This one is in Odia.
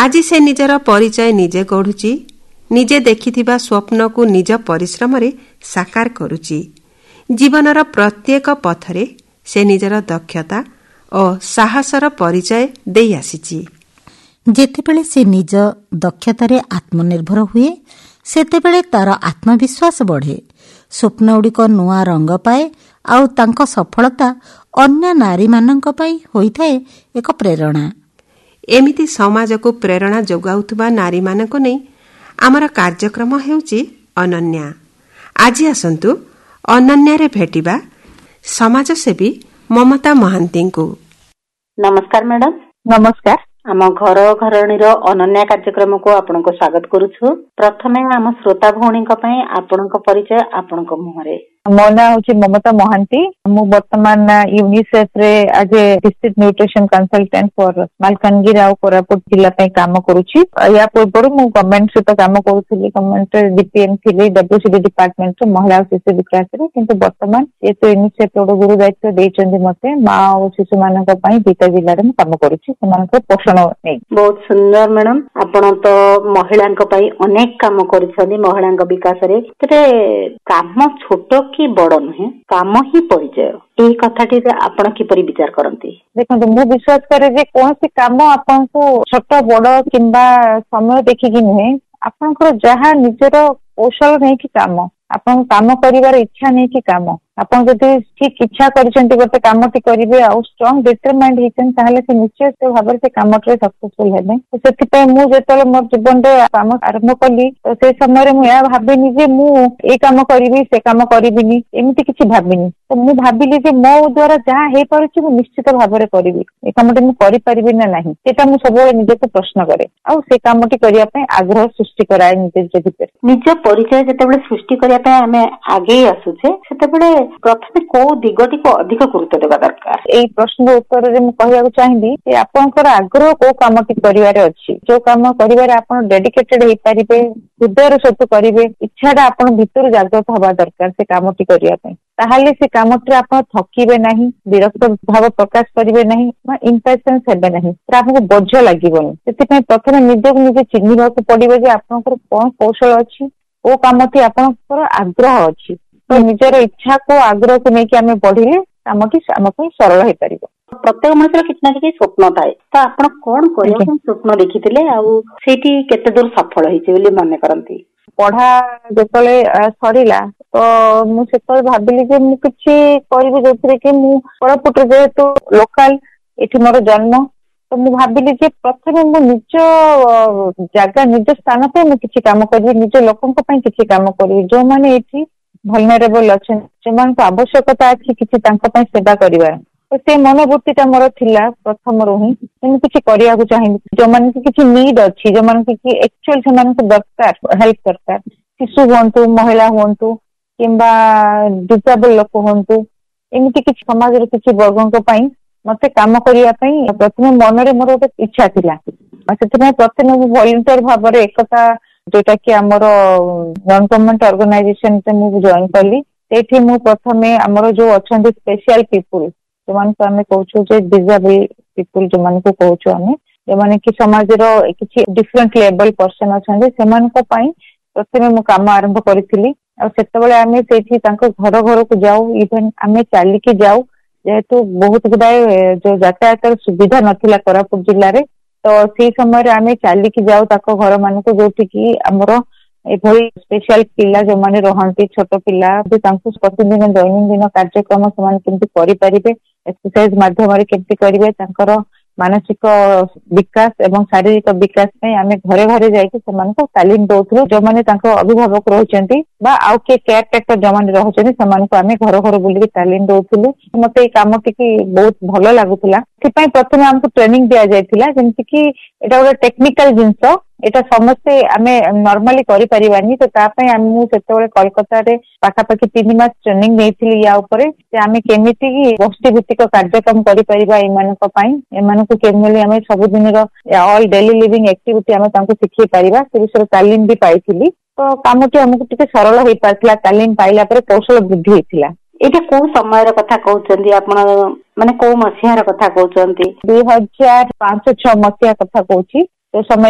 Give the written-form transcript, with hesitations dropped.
ଆଜି ସେ ନିଜର ପରିଚୟ ନିଜେ ଗଢ଼ୁଛି, ନିଜେ ଦେଖିଥିବା ସ୍ୱପ୍ନକୁ ନିଜ ପରିଶ୍ରମରେ ସାକାର କରୁଛି। ଜୀବନର ପ୍ରତ୍ୟେକ ପଥରେ ସେ ନିଜର ଦକ୍ଷତା ଓ ସାହସର ପରିଚୟ ଦେଇ ଆସିଛି। ଯେତେବେଳେ ସେ ନିଜ ଦକ୍ଷତାରେ ଆତ୍ମନିର୍ଭର ହୁଏ, ସେତେବେଳେ ତାର ଆତ୍ମବିଶ୍ୱାସ ବଢ଼େ, ସ୍ୱପ୍ନଗୁଡ଼ିକ ନୂଆ ରଙ୍ଗ ପାଏ, ଆଉ ତାଙ୍କ ସଫଳତା ଅନ୍ୟ ନାରୀମାନଙ୍କ ପାଇଁ ହୋଇଥାଏ ଏକ ପ୍ରେରଣା। ଏମିତି ସମାଜକୁ ପ୍ରେରଣା ଯୋଗାଉଥିବା ନାରୀମାନଙ୍କୁ ନେଇ ଆମର କାର୍ଯ୍ୟକ୍ରମ ହେଉଛି ଅନନ୍ୟା। ଆଜି ଆସନ୍ତୁ ଅନନ୍ୟାରେ ଭେଟିବା ସମାଜସେବୀ ମମତା ମହାନ୍ତିଙ୍କୁ। ନମସ୍କାର ମ୍ୟାଡାମ। ନମସ୍କାର। ଆମ ଘର ଘରଣୀର ଅନନ୍ୟା କାର୍ଯ୍ୟକ୍ରମକୁ ଆପଣଙ୍କୁ ସ୍ୱାଗତ କରୁଛୁ। ପ୍ରଥମେ ଆମ ଶ୍ରୋତା ଭଉଣୀଙ୍କ ପାଇଁ ଆପଣଙ୍କ ପରିଚୟ ଆପଣଙ୍କ ମୁହଁରେ। ମୋ ନାଁ ହଉଛି ମମତା ମହାନ୍ତି। ମୁଁ ବର୍ତ୍ତମାନ ୟୁନିସେଫ ରେ ଆଜ ଏ ଡିଷ୍ଟ୍ରିକ୍ଟ ନ୍ୟୁଟ୍ରିସନ କନସଲଟାଣ୍ଟ ଫର ମାଲକାନଗିରି ଆଉ କୋରାପୁଟ ଜିଲ୍ଲା ପାଇଁ କାମ କରୁଛି। ୟା ପୂର୍ବରୁ ମୁଁ ଗଭର୍ଣ୍ଣମେଣ୍ଟ ସହିତ କାମ କରୁଥିଲି। ଗଭର୍ଣ୍ଣମେଣ୍ଟ ଡିପିଏମ ଥିଲି, ଡବ୍ଲ୍ୟୁସିଡି ଡିପାର୍ଟମେଣ୍ଟରେ ମହିଳା ଓ ଶିଶୁ ବିକାଶରେ। କିନ୍ତୁ ବର୍ତ୍ତମାନ ଯେହେତୁ ୟୁନିସେଫ ଗୋଟେ ଗୁରୁ ଦାୟିତ୍ୱ ଦେଇଛନ୍ତି ମତେ, ମା ଓ ଶିଶୁ ମାନଙ୍କ ପାଇଁ ଦିଟା ଜିଲ୍ଲାରେ ମୁଁ କାମ କରୁଛି, ସେମାନଙ୍କ ପୋଷଣ ନେଇ। ବହୁତ ସୁନ୍ଦର ମ୍ୟାଡାମ। ଆପଣ ତ ମହିଳାଙ୍କ ପାଇଁ ଅନେକ କାମ କରିଛନ୍ତି ମହିଳାଙ୍କ ବିକାଶରେ। ତେବେ କାମ ଛୋଟ କି ବଡ ନୁହେଁ, କାମ ହିଁ ପରିଚୟ। ଏହି କଥାଟିରେ ଆପଣ କିପରି ବିଚାର କରନ୍ତି? ଦେଖନ୍ତୁ, ମୁଁ ବିଶ୍ୱାସ କରେ ଯେ କୌଣସି କାମ ଆପଣଙ୍କୁ ଛୋଟ ବଡ କିମ୍ବା ସମୟ ଦେଖିକି ନୁହେଁ, ଆପଣଙ୍କର ଯାହା ନିଜର କୌଶଳ ନେଇକି କାମ, ଆପଣଙ୍କ କାମ କରିବାର ଇଚ୍ଛା ନେଇକି କାମ। ଆପଣ ଯଦି ଠିକ ଇଚ୍ଛା କରିଛନ୍ତି ଗୋଟେ କାମଟି କରିବେ ଆଉ ଷ୍ଟ୍ରଙ୍ଗ ଡିଟରମାଇଣ୍ଡ ହେଇଛନ୍ତି, ତାହେଲେ ସେ ନିଶ୍ଚୟ ଭାବରେ ସେ କାମଟିରେ ସକ୍ସେସଫୁଲ ହେବେ। ସେଥିପାଇଁ ମୁଁ ଯେତେବେଳେ ମୋ ଜୀବନରେ କାମ ଆରମ୍ଭ କଲି, ତ ସେ ସମୟରେ ମୁଁ ଏହା ଭାବିନି ଯେ ମୁଁ ଏଇ କାମ କରିବି ସେ କାମ କରିବିନି, ଏମିତି କିଛି ଭାବିନି। ତ ମୁଁ ଭାବିଲି ଯେ ମୋ ଦ୍ୱାରା ଯାହା ହେଇପାରୁଛି ମୁଁ ନିଶ୍ଚିତ ଭାବରେ କରିବି। ଏ କାମଟି ମୁଁ କରିପାରିବି ନା ନାହିଁ, ସେଇଟା ମୁଁ ସବୁବେଳେ ନିଜକୁ ପ୍ରଶ୍ନ କରେ, ଆଉ ସେ କାମଟି କରିବା ପାଇଁ ଆଗ୍ରହ ସୃଷ୍ଟି କରାଏ ନିଜ ଭିତରେ। ନିଜ ପରିଚୟ ଯେତେବେଳେ ସୃଷ୍ଟି କରିବା ପାଇଁ ଆମେ ଆଗେଇ ଆସୁଛେ, ସେତେବେଳେ ପ୍ରଥମେ କୋଉ ଦିଗଟିକୁ ଅଧିକ ଗୁରୁତ୍ୱ ଦେବା ଦରକାର? ଏଇ ପ୍ରଶ୍ନର ଉତ୍ତରରେ ମୁଁ କହିବାକୁ ଚାହିଁବି ଯେ ଆପଣଙ୍କର ଆଗ୍ରହ କୋଉ କାମଟି କରିବାରେ ଅଛି, ଯୋଉ କାମ କରିବାରେ ଆପଣ ଡେଡିକେଟେଡ ହେଇପାରିବେ, ହୃଦୟର ସହିତ କରିବେ, ଇଚ୍ଛାଟା ଆପଣ ଭିତରୁ ଜାଗ୍ରତ ହବା ଦରକାର ସେ କାମଟି କରିବା ପାଇଁ। ତାହେଲେ ସେ କାମଟିରେ ଆପଣ ଥକିବେ ନାହିଁ, ବିରକ୍ତ ଭାବ ପ୍ରକାଶ କରିବେ ନାହିଁ, ବା ଇମ୍ପେସେନ୍ସ ହେବେ ନାହିଁ, ଆପଣଙ୍କୁ ବୋଝ ଲାଗିବନି। ସେଥିପାଇଁ ପ୍ରଥମେ ନିଜକୁ ନିଜେ ଚିହ୍ନିବାକୁ ପଡିବ ଯେ ଆପଣଙ୍କର କଣ କୌଶଳ ଅଛି, କୋଉ କାମଟି ଆପଣଙ୍କର ଆଗ୍ରହ ଅଛି। ତ ନିଜର ଇଚ୍ଛାକୁ ଆଗ୍ରହକୁ ନେଇକି ଆମେ ବଢିଲେ କାମଟି ଆମ ପାଇଁ ସରଳ ହେଇପାରିବ। ପ୍ରତ୍ୟେକ ମଣିଷର କିଛି ନା କିଛି ସ୍ୱପ୍ନ ଥାଏ, ତ ଆପଣ କଣ କରିବା ପାଇଁ ସ୍ୱପ୍ନ ଦେଖିଥିଲେ ଆଉ ସେଇଠି କେତେ ଦୂର ସଫଳ ହେଇଛି ବୋଲି ମନେ କରନ୍ତି? ପଢା ଯେତେବେଳେ ସରିଲା, ତ ମୁଁ ସେତେବେଳେ ଭାବିଲି ଯେ ମୁଁ କିଛି କରିବି ଯୋଉଥିରେ କି ମୁଁ କୋରାପୁଟରେ ଯେହେତୁ ଲୋକାଲ, ଏଠି ମୋର ଜନ୍ମ, ତ ମୁଁ ଭାବିଲି ଯେ ପ୍ରଥମେ ମୁଁ ନିଜ ଜାଗା ନିଜ ସ୍ଥାନ ପାଇଁ ମୁଁ କିଛି କାମ କରିବି, ନିଜ ଲୋକଙ୍କ ପାଇଁ କିଛି କାମ କରିବି, ଯୋଉମାନେ ଏଠି ଭଲନେରେବଲ ଅଛନ୍ତି, ସେମାନଙ୍କ ଆବଶ୍ୟକତା ଅଛି କିଛି ତାଙ୍କ ପାଇଁ ସେବା କରିବାର। ତ ସେ ମନୋବୃତ୍ତିଟା ମୋର ଥିଲା ପ୍ରଥମରୁ ହିଁ। ମୁଁ କିଛି କରିବାକୁ ଚାହିଁବି, ଯୋଉମାନଙ୍କୁ କିଛି ନିଡ୍ ଅଛି, ଯୋଉମାନଙ୍କୁ କି ଆକ୍ଚୁଆଲି ସେମାନଙ୍କୁ ଦରକାର, ହେଲ୍ପ ଦରକାର, ଶିଶୁ ହୁଅନ୍ତୁ, ମହିଳା ହୁଅନ୍ତୁ କିମ୍ବା ଡିସେବଲ ଲୋକ ହୁଅନ୍ତୁ, ଏମିତି କିଛି ସମାଜର କିଛି ବର୍ଗଙ୍କ ପାଇଁ ମତେ କାମ କରିବା ପାଇଁ ପ୍ରଥମେ ମନରେ ମୋର ଗୋଟେ ଇଚ୍ଛା ଥିଲା। ସେଥିପାଇଁ ପ୍ରଥମେ ମୁଁ ଭଲେଣ୍ଟିୟର ଭାବରେ ଏକତା, ଯୋଉଟା କି ଆମର ନନ ଗଭର୍ଣ୍ଣମେଣ୍ଟ ଅର୍ଗାନାଇଜେସନରେ ମୁଁ ଜଏନ କଲି। ସେଇଠି ମୁଁ ପ୍ରଥମେ ଆମର ଯୋଉ ଅଛନ୍ତି ସ୍ପେଶିଆଲ ପିପୁଲ, ଯୋଉମାନଙ୍କୁ ଆମେ କହୁଛୁ ଯେ ଡିସେବଲ ପିପୁଲ ଯୋଉମାନଙ୍କୁ କହୁଛୁ ଆମେ, ଯୋଉମାନେ କି ସମାଜର କିଛି ଡିଫରେଣ୍ଟ ଲେବଲ ପର୍ସନ ଅଛନ୍ତି, ସେମାନଙ୍କ ପାଇଁ ପ୍ରଥମେ ମୁଁ କାମ ଆରମ୍ଭ କରିଥିଲି। ଆଉ ସେତେବେଳେ ଆମେ ସେଇଠି ତାଙ୍କ ଘର ଘରକୁ ଯାଉ, ଇଭେନ ଆମେ ଚାଲିକି ଯାଉ, ଯେହେତୁ ବହୁତ ଗୁଡାଏ ଯୋଉ ଯାତାୟାତର ସୁବିଧା ନଥିଲା କୋରାପୁଟ ଜିଲ୍ଲାରେ, ତ ସେଇ ସମୟରେ ଆମେ ଚାଲିକି ଯାଉ ତାଙ୍କ ଘର ମାନଙ୍କୁ, ଯୋଉଠି କି ଆମର ଏଭଳି ସ୍ପେଶାଲ ପିଲା ଯୋଉମାନେ ରହନ୍ତି, ଛୋଟ ପିଲା, ତାଙ୍କୁ ପ୍ରତିଦିନ ଦୈନନ୍ଦିନ କାର୍ଯ୍ୟକ୍ରମ ସେମାନେ କେମିତି କରିପାରିବେ, ଏକ୍ସରସାଇଜ ମାଧ୍ୟମରେ କେମିତି କରିବେ, ତାଙ୍କର ମାନସିକ ବିକାଶ ଏବଂ ଶାରୀରିକ ବିକାଶ ପାଇଁ ଆମେ ଘରେ ଘରେ ଯାଇକି ସେମାନଙ୍କୁ ତାଲିମ ଦଉଥିଲୁ। ଯୋଉମାନେ ତାଙ୍କ ଅଭିଭାବକ ରହୁଛନ୍ତି ବା ଆଉ କିଏ କେୟାର ଟେକର ଯୋଉମାନେ ରହୁଛନ୍ତି, ସେମାନଙ୍କୁ ଆମେ ଘର ଘର ବୁଲିକି ତାଲିମ ଦଉଥିଲୁ। ମତେ ଏଇ କାମ ଟିକେ ବହୁତ ଭଲ ଲାଗୁଥିଲା। ସେଥିପାଇଁ ପ୍ରଥମେ ଆମକୁ ଟ୍ରେନିଂ ଦିଆଯାଇଥିଲା, ଯେମିତି କି ଏଇଟା ଗୋଟେ ଟେକ୍ନିକାଲ ଜିନିଷ, ଏଇଟା ସମସ୍ତେ ଆମେ ନର୍ମାଲି କରିପାରିବାନି। ତ ତା ପାଇଁ ମୁଁ ସେତେବେଳେ କୋଲକାତାରେ ପାଖାପାଖି 3 ମାସ ଟ୍ରେନିଂ ନେଇଥିଲି ୟା ଉପରେ, ଯେ ଆମେ କେମିତି ଗୋଷ୍ଠୀ ଭିତ୍ତିକ କାର୍ଯ୍ୟକ୍ରମ କରିପାରିବା ଏମାନଙ୍କ ପାଇଁ, ଏମାନଙ୍କୁ କେମିତି ଆମେ ସବୁଦିନର ଅଲ୍ ଡେଲି ଲିଭିଂ ଆକ୍ଟିଭିଟି ଆମେ ତାଙ୍କୁ ଶିଖେଇ ପାରିବା, ସେ ବିଷୟରେ ତାଲିମ ବି ପାଇଥିଲି। ତ କାମଟି ଆମକୁ ଟିକେ ସରଳ ହେଇପାରିଥିଲା, ତାଲିମ ପାଇଲା ପରେ କୌଶଳ ବୃଦ୍ଧି ହେଇଥିଲା। ଏଇଟା କୋଉ ସମୟର କଥା କହୁଛନ୍ତି ଆପଣ, ମାନେ କୋଉ ମସିହାର କଥା କହୁଛନ୍ତି? 2005-06 ମସିହା କଥା କହୁଛି। ସେ ସମୟ